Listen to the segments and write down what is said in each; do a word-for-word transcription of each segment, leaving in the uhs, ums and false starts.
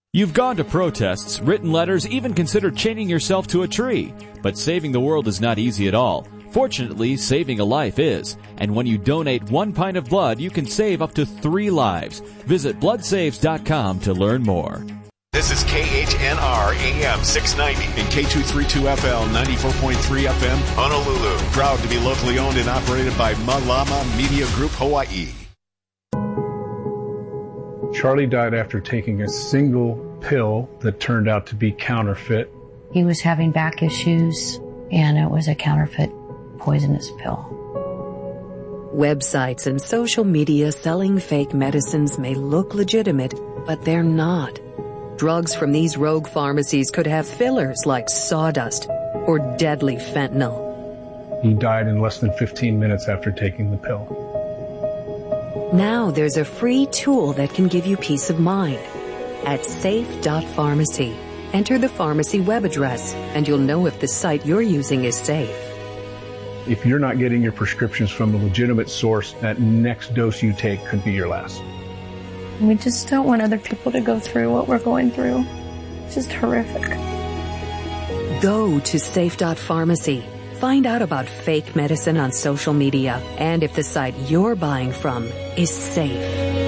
You've gone to protests, written letters, even considered chaining yourself to a tree. But saving the world is not easy at all. Fortunately, saving a life is. And when you donate one pint of blood, you can save up to three lives. Visit blood saves dot com to learn more. This is K H N R A M six ninety and K two thirty-two F L ninety-four point three F M, Honolulu. Proud to be locally owned and operated by Malama Media Group, Hawaii. Charlie died after taking a single pill that turned out to be counterfeit. He was having back issues, and it was a counterfeit poisonous pill. Websites and social media selling fake medicines may look legitimate, but they're not. Drugs from these rogue pharmacies could have fillers like sawdust or deadly fentanyl. He died in less than fifteen minutes after taking the pill. Now there's a free tool that can give you peace of mind. At safe dot pharmacy, enter the pharmacy web address and you'll know if the site you're using is safe. If you're not getting your prescriptions from a legitimate source, that next dose you take could be your last. We just don't want other people to go through what we're going through. It's just horrific. Go to safe dot pharmacy. Find out about fake medicine on social media and if the site you're buying from is safe.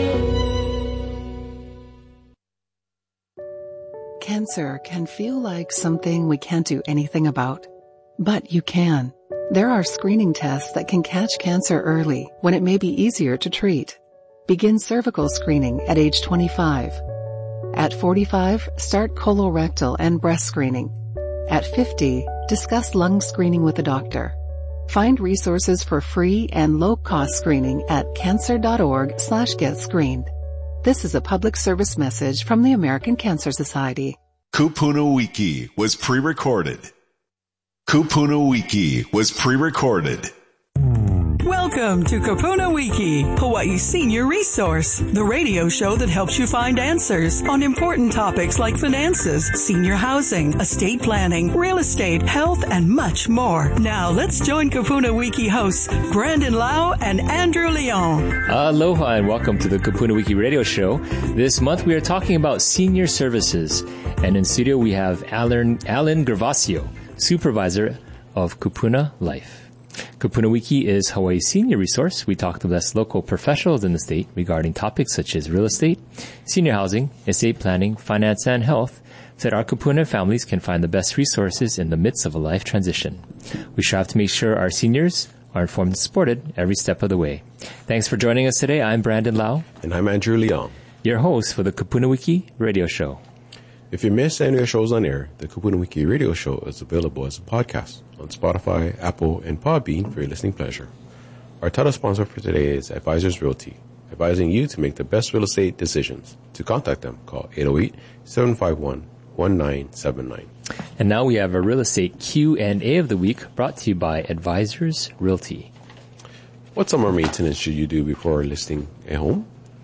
Cancer can feel like something we can't do anything about. But you can. There are screening tests that can catch cancer early when it may be easier to treat. Begin cervical screening at age twenty-five. At forty-five, start colorectal and breast screening. At fifty, discuss lung screening with a doctor. Find resources for free and low-cost screening at cancer.org slash get screened. This is a public service message from the American Cancer Society. Kupuna Wiki was pre-recorded. Kupuna Wiki was pre-recorded. Welcome to Kupuna Wiki, Hawaii's senior resource, the radio show that helps you find answers on important topics like finances, senior housing, estate planning, real estate, health, and much more. Now let's join Kupuna Wiki hosts Brandon Lau and Andrew Leon. Aloha and welcome to the Kupuna Wiki radio show. This month we are talking about senior services, and in studio we have Alan, Alan Gervasio, supervisor of Kupuna Life. Kupuna Wiki is Hawaii's senior resource. We talk to the best local professionals in the state regarding topics such as real estate, senior housing, estate planning, finance, and health, so that our Kupuna families can find the best resources in the midst of a life transition. We strive to make sure our seniors are informed and supported every step of the way. Thanks for joining us today. I'm Brandon Lau. And I'm Andrew Leon, your host for the Kupuna Wiki radio show. If you missed any of our shows on air, the Kupuna Wiki radio show is available as a podcast on Spotify, Apple, and Podbean for your listening pleasure. Our title sponsor for today is Advisors Realty, advising you to make the best real estate decisions. To contact them, call eight oh eight, seven five one, one nine seven nine. And now we have a real estate Q and A of the week brought to you by Advisors Realty. What summer maintenance should you do before listing a home?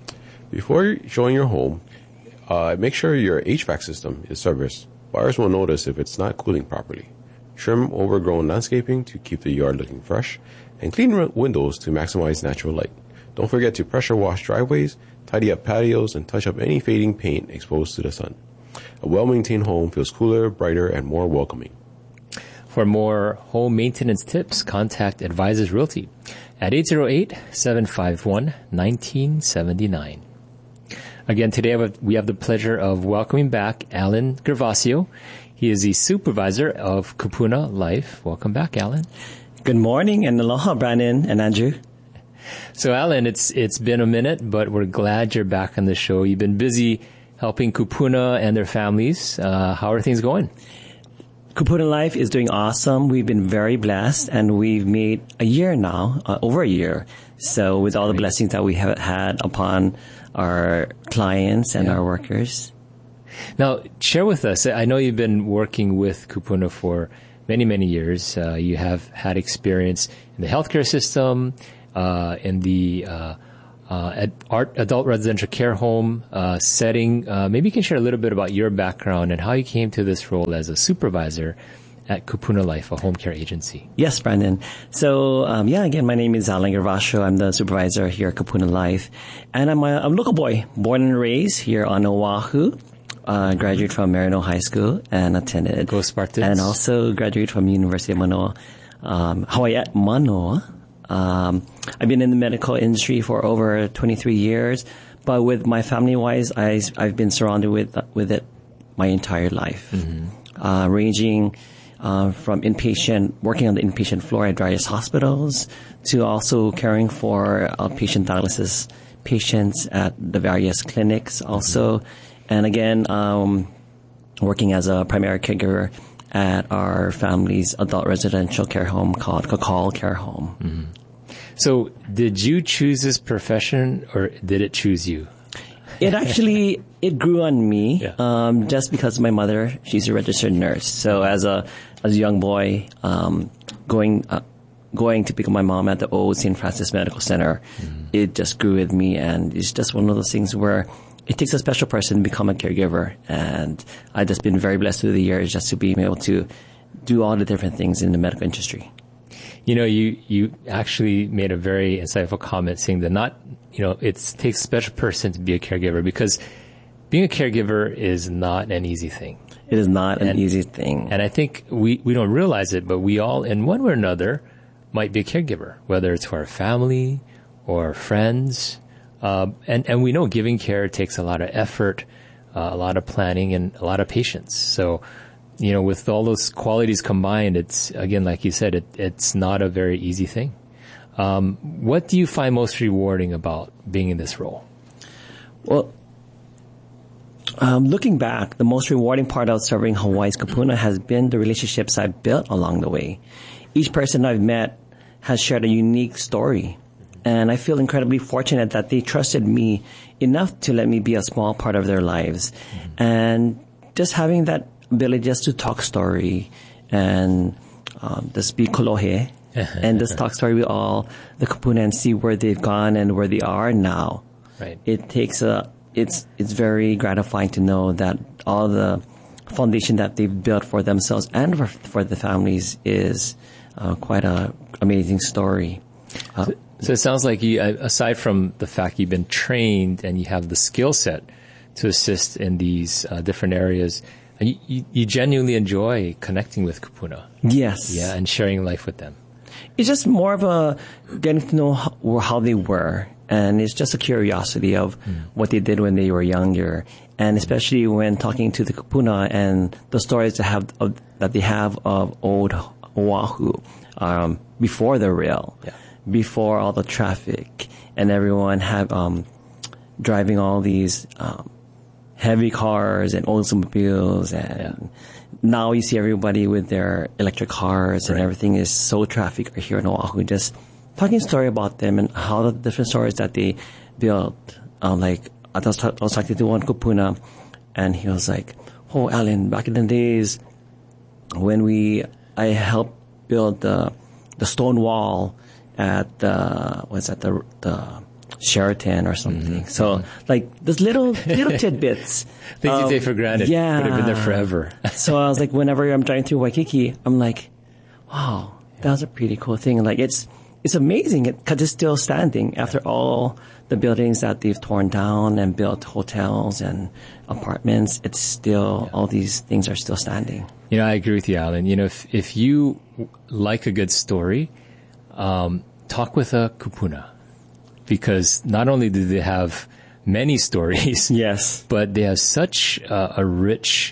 Before showing your home, Uh, make sure your H V A C system is serviced. Buyers will notice if it's not cooling properly. Trim overgrown landscaping to keep the yard looking fresh, and clean r- windows to maximize natural light. Don't forget to pressure wash driveways, tidy up patios, and touch up any fading paint exposed to the sun. A well-maintained home feels cooler, brighter, and more welcoming. For more home maintenance tips, contact Advisors Realty at eight oh eight, seven five one, one nine seven nine. Again, today we have the pleasure of welcoming back Alan Gervasio. He is the supervisor of Kupuna Life. Welcome back, Alan. Good morning, and aloha, Brandon and Andrew. So, Alan, it's it's been a minute, but we're glad you're back on the show. You've been busy helping Kupuna and their families. Uh, how are things going? Kupuna Life is doing awesome. We've been very blessed, and we've made a year now, uh, over a year. So with all the blessings that we have had upon our clients and yeah. our workers. Now, share with us, I know you've been working with Kupuna for many, many years. Uh, you have had experience in the healthcare system, uh, in the uh, uh, ad- art, adult residential care home uh, setting. Uh, maybe you can share a little bit about your background and how you came to this role as a supervisor at Kupuna Life, a home care agency. Yes, Brandon. So, um, yeah, again, my name is Alan Gervasio. I'm the supervisor here at Kupuna Life. And I'm a, I'm a local boy, born and raised here on Oahu. uh, graduated from Marino High School and attended. Go Spartans. And also graduated from University of Manoa, um, Hawaii at Manoa. Um, I've been in the medical industry for over twenty-three years, but with my family-wise, I, I've been surrounded with with it my entire life, mm-hmm. uh, ranging uh, from inpatient, working on the inpatient floor at various hospitals, to also caring for outpatient dialysis patients at the various clinics also, mm-hmm. and again, um, working as a primary caregiver at our family's adult residential care home called Kakal Care Home. Mm-hmm. So did you choose this profession or did it choose you? It actually, it grew on me, yeah. um, just because my mother, she's a registered nurse. So as a, as a young boy, um, going, uh, going to pick up my mom at the old Saint Francis Medical Center, mm-hmm. it just grew with me, and it's just one of those things where it takes a special person to become a caregiver, and I've just been very blessed through the years just to be able to do all the different things in the medical industry. You know, you, you actually made a very insightful comment saying that not, you know, it takes a special person to be a caregiver, because being a caregiver is not an easy thing. It is not an and, easy thing. And I think we, we don't realize it, but we all, in one way or another, might be a caregiver, whether it's for our family or friends. Uh, and, and we know giving care takes a lot of effort, uh, a lot of planning, and a lot of patience. So, you know, with all those qualities combined, it's, again, like you said, it, it's not a very easy thing. Um, what do you find most rewarding about being in this role? Well, um, looking back, the most rewarding part of serving Hawaii's Kupuna has been the relationships I've built along the way. Each person I've met has shared a unique story. And I feel incredibly fortunate that they trusted me enough to let me be a small part of their lives. Mm-hmm. And just having that ability just to talk story and um, just be kolohe and just talk story with all the kupuna and see where they've gone and where they are now. Right. It takes a, it's, it's very gratifying to know that all the foundation that they've built for themselves and for, for the families is uh, quite a amazing story. Uh, so, So it sounds like you, aside from the fact you've been trained and you have the skill set to assist in these uh, different areas, you, you, you genuinely enjoy connecting with kupuna. Yes. Yeah, and sharing life with them. It's just more of a getting to know how, how they were, and it's just a curiosity of mm. what they did when they were younger, and especially when talking to the kupuna and the stories that have of, that they have of old Oahu um, before the rail. Yeah. Before all the traffic and everyone had um, driving all these um, heavy cars and Oldsmobiles, and yeah. now you see everybody with their electric cars, right. and everything is so traffic here in Oahu. Just talking a story about them and how the different stories that they built. Um, like I was, I was talking to one kupuna, and he was like, "Oh, Alan, back in the days when we I helped build the the stone wall." At the what's that the the Sheraton or something. Mm-hmm. So like those little little tidbits. Things um, you take for granted. Yeah, but have been there forever. So I was like, whenever I'm driving through Waikiki, I'm like, wow, that was a pretty cool thing. Like it's it's amazing because it's still standing after all the buildings that they've torn down and built hotels and apartments. It's still yeah. all these things are still standing. You know, I agree with you, Alan. You know, if if you like a good story. Um, talk with a kupuna, because not only do they have many stories, yes, but they have such uh, a rich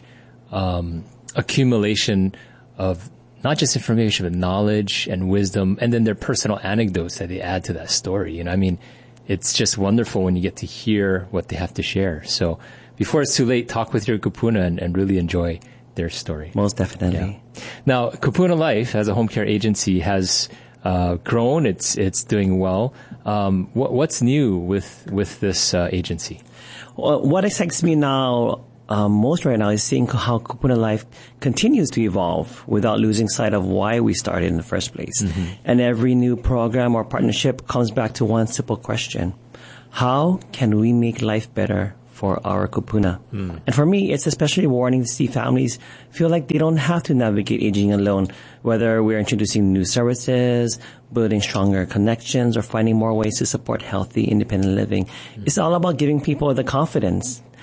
um, accumulation of not just information, but knowledge and wisdom, and then their personal anecdotes that they add to that story. You know, I mean, it's just wonderful when you get to hear what they have to share. So before it's too late, talk with your kupuna and, and really enjoy their story. Most definitely. Yeah. Now, Kupuna Life, as a home care agency, has Uh, grown. It's it's doing well. Um, what, what's new with with this uh, agency? Well, what excites me now um, most right now is seeing how Kupuna Life continues to evolve without losing sight of why we started in the first place. Mm-hmm. And every new program or partnership comes back to one simple question: how can we make life better for our kupuna? Mm. And for me, it's especially rewarding to see families feel like they don't have to navigate aging alone, whether we're introducing new services, building stronger connections, or finding more ways to support healthy, independent living. Mm. It's all about giving people the confidence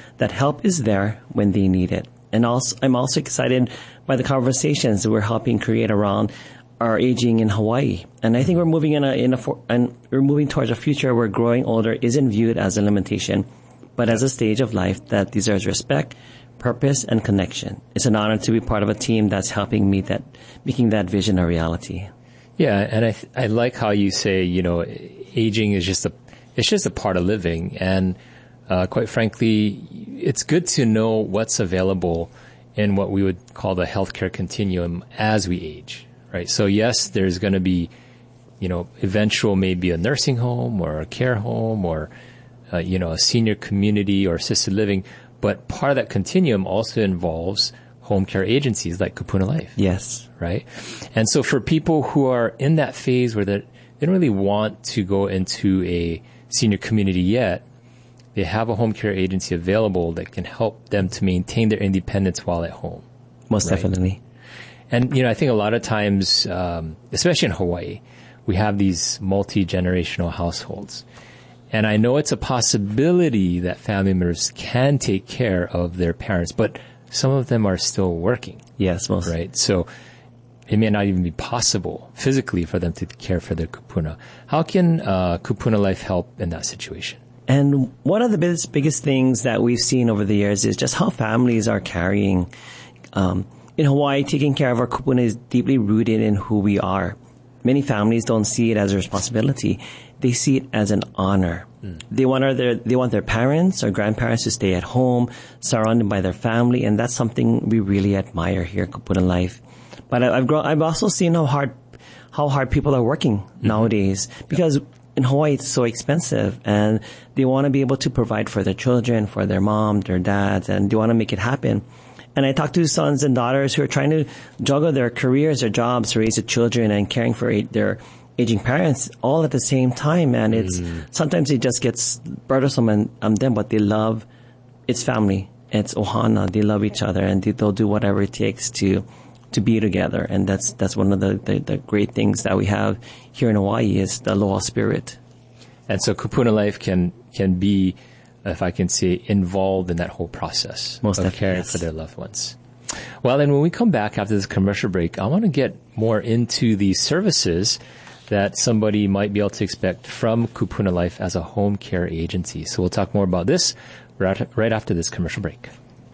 that help is there when they need it. And also, I'm also excited by the conversations that we're helping create around our aging in Hawaii. And I think we're moving in a, in a, and we're moving towards a future where growing older isn't viewed as a limitation, but as a stage of life that deserves respect, purpose, and connection. It's an honor to be part of a team that's helping meet that, making that vision a reality. Yeah, and I I like how you say, you know, aging is just a it's just a part of living, and uh, quite frankly, it's good to know what's available in what we would call the healthcare continuum as we age, right? So yes, there's going to be, you know, eventual maybe a nursing home or a care home or uh, you know, a senior community or assisted living, but part of that continuum also involves home care agencies like Kupuna Life. Yes. Right? And so for people who are in that phase where they don't really want to go into a senior community yet, they have a home care agency available that can help them to maintain their independence while at home. Most right? definitely. And, you know, I think a lot of times, um, especially in Hawaii, we have these multi-generational households. And I know it's a possibility that family members can take care of their parents, but some of them are still working. Yes, most. Right? So it may not even be possible physically for them to care for their kupuna. How can uh, Kupuna Life help in that situation? And one of the biggest, biggest things that we've seen over the years is just how families are carrying. Um, in Hawaii, taking care of our kupuna is deeply rooted in who we are. Many families don't see it as a responsibility. They see it as an honor. Mm. They want their, they want their parents or grandparents to stay at home, surrounded by their family, and that's something we really admire here at Kupuna Life. But I've grown, I've also seen how hard, how hard people are working mm-hmm. nowadays, because in Hawaii it's so expensive, and they want to be able to provide for their children, for their mom, their dads, and they want to make it happen. And I talk to sons and daughters who are trying to juggle their careers, their jobs, raise the children, and caring for their aging parents all at the same time. And it's mm. sometimes it just gets burdensome on um, them, but they love it's family. It's ohana. They love each other, and they, they'll do whatever it takes to to be together. And that's that's one of the, the, the great things that we have here in Hawaii is the aloha spirit. And so Kupuna Life can can be, if I can say, involved in that whole process Most of caring yes. for their loved ones. Well, then when we come back after this commercial break, I want to get more into the services that somebody might be able to expect from Kupuna Life as a home care agency. So we'll talk more about this right, right after this commercial break.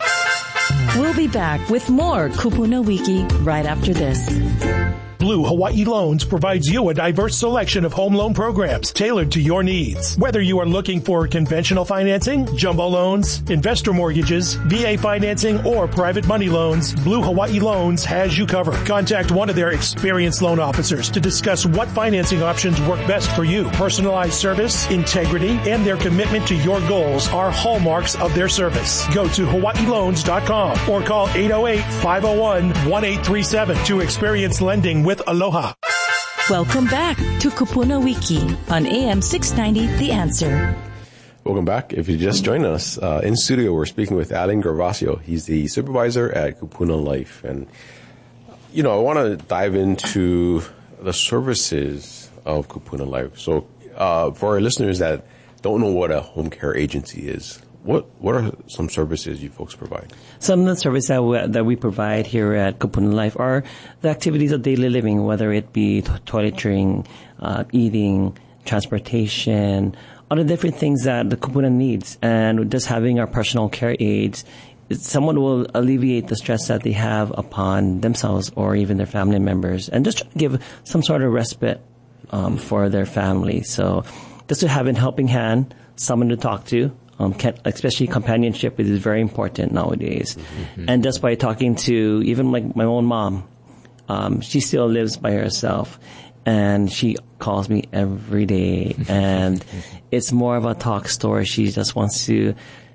We'll be back with more Kupuna Wiki right after this. Blue Hawaii Loans provides you a diverse selection of home loan programs tailored to your needs. Whether you are looking for conventional financing, jumbo loans, investor mortgages, V A financing, or private money loans, Blue Hawaii Loans has you covered. Contact one of their experienced loan officers to discuss what financing options work best for you. Personalized service, integrity, and their commitment to your goals are hallmarks of their service. Go to hawaii loans dot com or call eight oh eight, five oh one, one eight three seven to experience lending with Aloha. Welcome back to Kupuna Wiki on A M six ninety, The Answer. Welcome back. If you just joined us, uh, in studio we're speaking with Alan Gervasio. He's the supervisor at Kupuna Life. And, you know, I want to dive into the services of Kupuna Life. So uh, for our listeners that don't know what a home care agency is, What what are some services you folks provide? Some of the services that we, that we provide here at Kupuna Life are the activities of daily living, whether it be toiletring, uh, eating, transportation, all the different things that the Kupuna needs. And just having our personal care aides, someone will alleviate the stress that they have upon themselves or even their family members, and just give some sort of respite um, for their family. So just to have a helping hand, someone to talk to. Um, can, especially companionship is very important nowadays. Mm-hmm. And just by talking to even like my own mom, um, she still lives by herself, and she calls me every day, and it's more of a talk story. She just wants to,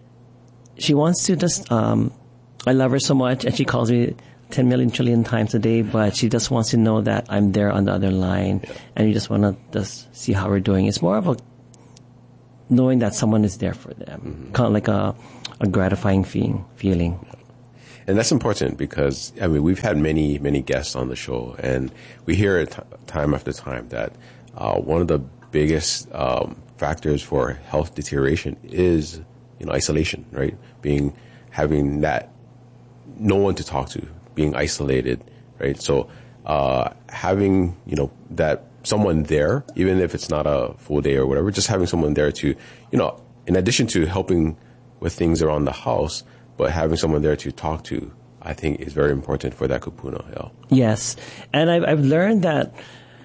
she wants to just, um, I love her so much, and she calls me ten million trillion times a day, but she just wants to know that I'm there on the other line, yeah. and you just want to just see how we're doing. It's more of a knowing that someone is there for them, mm-hmm. kind of like a, a gratifying feeling, feeling. And that's important because, I mean, we've had many, many guests on the show, and we hear it t- time after time that uh, one of the biggest um, factors for health deterioration is, you know, isolation, right? Being, having that, no one to talk to, being isolated, right? So, uh, having, you know, that someone there, even if it's not a full day or whatever, just having someone there to, you know, in addition to helping with things around the house, but having someone there to talk to, I think is very important for that kupuna. Yeah. Yes. And I've, I've learned that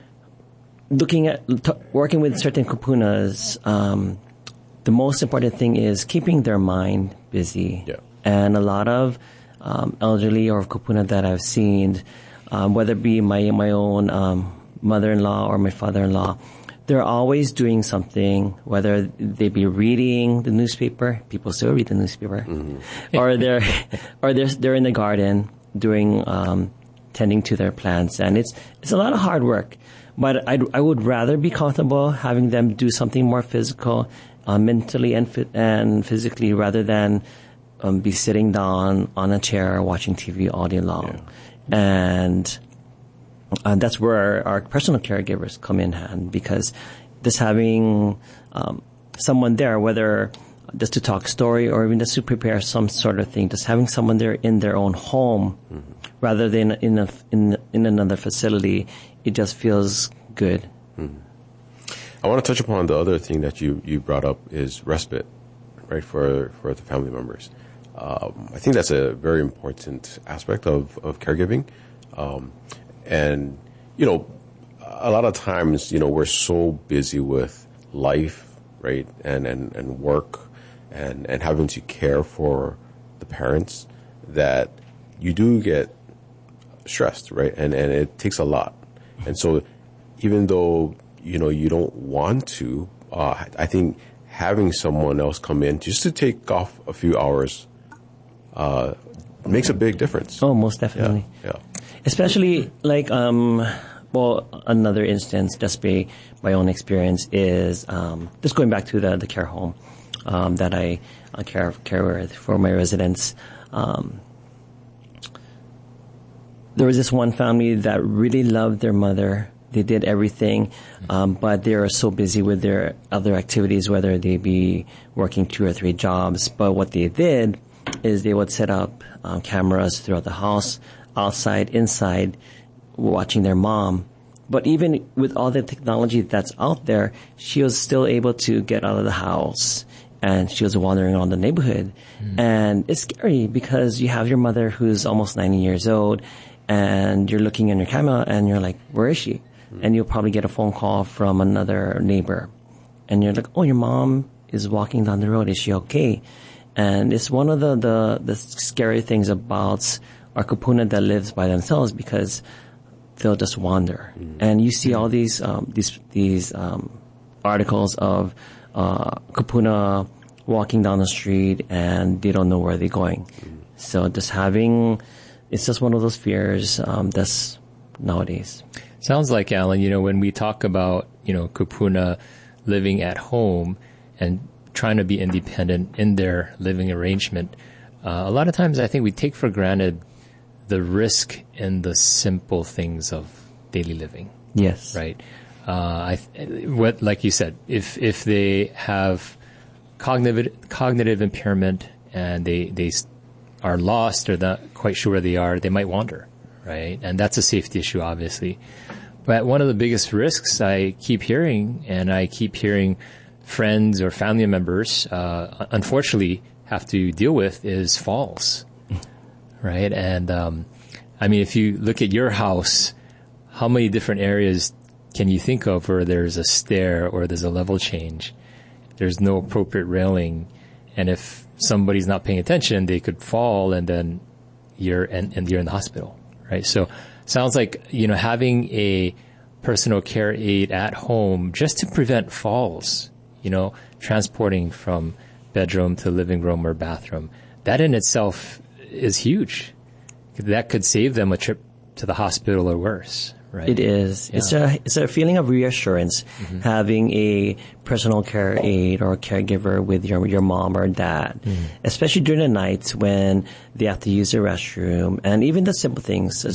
looking at, t- working with certain kupunas, um, the most important thing is keeping their mind busy. Yeah. And a lot of um, elderly or kupuna that I've seen, um, whether it be my, my own um, mother-in-law or my father-in-law, they're always doing something, whether they be reading the newspaper, people still read the newspaper, mm-hmm. or they're, or they're, they're in the garden doing, um, tending to their plants. And it's, it's a lot of hard work, but I'd, I would rather be comfortable having them do something more physical, uh, mentally and, fi- and physically rather than, um, be sitting down on a chair watching T V all day long. Yeah. And, And that's where our personal caregivers come in hand, because just having um, someone there, whether just to talk story or even just to prepare some sort of thing, just having someone there in their own home mm-hmm. rather than in a, in in another facility, it just feels good. Mm-hmm. I want to touch upon the other thing that you, you brought up is respite, right, for for the family members. Um, I think that's a very important aspect of of caregiving. Um, And, you know, a lot of times, you know, we're so busy with life, right, and, and, and work and, and having to care for the parents that you do get stressed, right, and, and it takes a lot. And so even though, you know, you don't want to, uh, I think having someone else come in just to take off a few hours uh, makes a big difference. Oh, most definitely. Yeah. yeah. Especially like, um, well, another instance, just by my own experience, is um, just going back to the, the care home um, that I uh, care care with for my residents. Um, there was this one family that really loved their mother. They did everything, um, but they are so busy with their other activities, whether they be working two or three jobs. But what they did is they would set up um, cameras throughout the house, outside, inside, watching their mom. But even with all the technology that's out there, she was still able to get out of the house, and she was wandering around the neighborhood. Mm. And it's scary because you have your mother who's almost ninety years old, and you're looking in your camera and you're like, where is she? Mm. And you'll probably get a phone call from another neighbor. And you're like, oh, your mom is walking down the road. Is she okay? And it's one of the, the, the scary things about our kupuna that lives by themselves, because they'll just wander. Mm. And you see all these um, these these um, articles of uh, kupuna walking down the street and they don't know where they're going. Mm. So just having, it's just one of those fears um, that's nowadays. Sounds like, Alan, you know, when we talk about, you know, kupuna living at home and trying to be independent in their living arrangement, uh, a lot of times I think we take for granted the risk in the simple things of daily living. Yes. Right. Uh, I, what, like you said, if, if they have cognitive, cognitive impairment and they, they are lost or not quite sure where they are, they might wander. Right. And that's a safety issue, obviously. But one of the biggest risks I keep hearing, and I keep hearing friends or family members, uh, unfortunately have to deal with, is falls. Right. And, um, I mean, if you look at your house, how many different areas can you think of where there's a stair or there's a level change? There's no appropriate railing. And if somebody's not paying attention, they could fall and then you're, and, and you're in the hospital. Right. So sounds like, you know, having a personal care aide at home just to prevent falls, you know, transporting from bedroom to living room or bathroom, that in itself is huge. That could save them a trip to the hospital or worse, right? It is. Yeah. It's a it's a feeling of reassurance, mm-hmm. having a personal care aide or caregiver with your your mom or dad, mm-hmm. especially during the nights when they have to use the restroom, and even the simple things